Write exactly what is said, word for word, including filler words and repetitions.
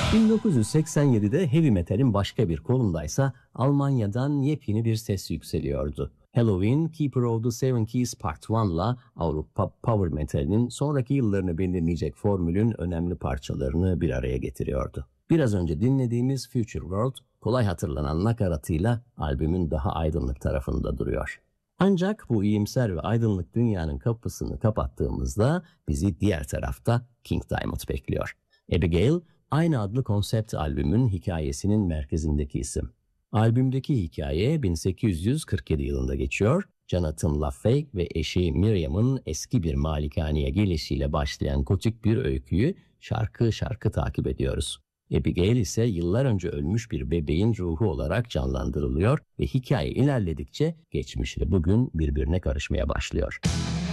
bin dokuz yüz seksen yedide heavy metal'in başka bir kolundaysa Almanya'dan yepyeni bir ses yükseliyordu. Halloween, Keeper of the Seven Keys Part bir'la Avrupa power metal'inin sonraki yıllarını belirleyecek formülün önemli parçalarını bir araya getiriyordu. Biraz önce dinlediğimiz Future World, kolay hatırlanan nakaratıyla albümün daha aydınlık tarafında duruyor. Ancak bu iyimser ve aydınlık dünyanın kapısını kapattığımızda bizi diğer tarafta King Diamond bekliyor. Abigail, aynı adlı konsept albümün hikayesinin merkezindeki isim. Albümdeki hikaye bin sekiz yüz kırk yedi yılında geçiyor. Jonathan LaFake ve eşi Miriam'ın eski bir malikaneye gelişiyle başlayan gotik bir öyküyü şarkı şarkı takip ediyoruz. Abigail ise yıllar önce ölmüş bir bebeğin ruhu olarak canlandırılıyor ve hikaye ilerledikçe geçmişle bugün birbirine karışmaya başlıyor.